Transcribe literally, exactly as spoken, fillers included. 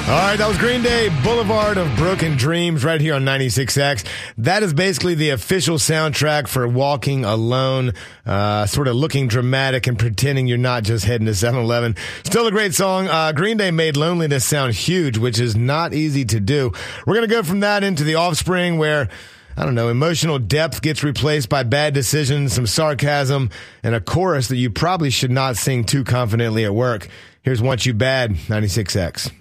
All right, that was Green Day, Boulevard of Broken Dreams, right here on ninety-six X. That is basically the official soundtrack for Walking Alone, uh, sort of looking dramatic and pretending you're not just heading to seven eleven. Still a great song. Uh, Green Day made Loneliness sound huge, which is not easy to do. We're going to go from that into The Offspring, where, I don't know, emotional depth gets replaced by bad decisions, some sarcasm, and a chorus that you probably should not sing too confidently at work. Here's Want You Bad, ninety-six X.